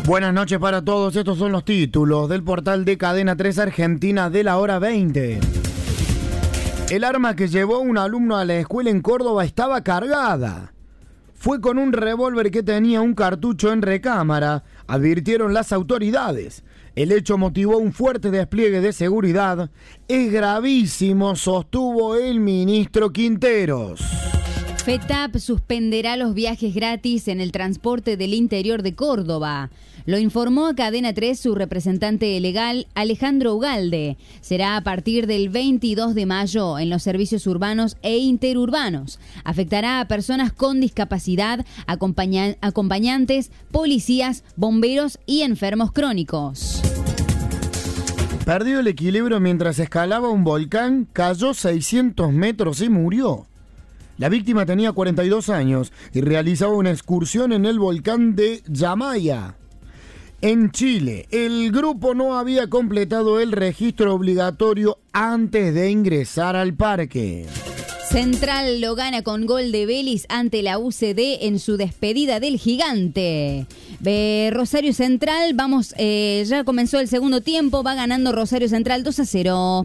Buenas noches para todos, estos son los títulos del portal de Cadena 3 Argentina de la hora 20. El arma que llevó un alumno a la escuela en Córdoba estaba cargada. Fue con un revólver que tenía un cartucho en recámara, advirtieron las autoridades. El hecho motivó un fuerte despliegue de seguridad. Es gravísimo, sostuvo el ministro Quinteros. FETAP suspenderá los viajes gratis en el transporte del interior de Córdoba. Lo informó a Cadena 3 su representante legal, Alejandro Ugalde. Será a partir del 22 de mayo en los servicios urbanos e interurbanos. Afectará a personas con discapacidad, acompañantes, policías, bomberos y enfermos crónicos. Perdió el equilibrio mientras escalaba un volcán, cayó 600 metros y murió. La víctima tenía 42 años y realizaba una excursión en el volcán de Yamaya. En Chile, el grupo no había completado el registro obligatorio antes de ingresar al parque. Central lo gana con gol de Vélez ante la UCD en su despedida del gigante. Rosario Central, ya comenzó el segundo tiempo, va ganando Rosario Central 2-0.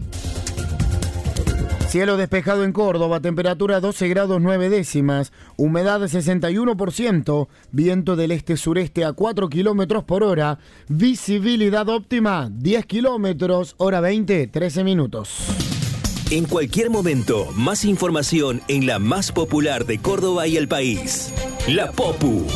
Cielo despejado en Córdoba, temperatura 12 grados 9 décimas, humedad 61%, viento del este-sureste a 4 kilómetros por hora, visibilidad óptima 10 kilómetros, hora 20, 13 minutos. En cualquier momento, más información en la más popular de Córdoba y el país. La Popu.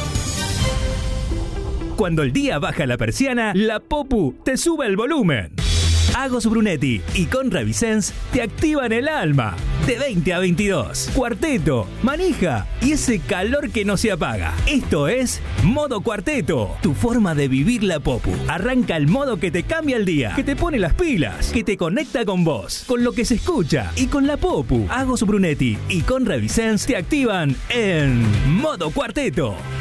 Cuando el día baja la persiana, la Popu te sube el volumen. Agos Brunetti y Conra Vicens te activan el alma. De 20 a 22. Cuarteto, manija y ese calor que no se apaga. Esto es Modo Cuarteto, tu forma de vivir la Popu. Arranca el modo que te cambia el día, que te pone las pilas, que te conecta con vos, con lo que se escucha y con la Popu. Agos Brunetti y Conra Vicens te activan en Modo Cuarteto.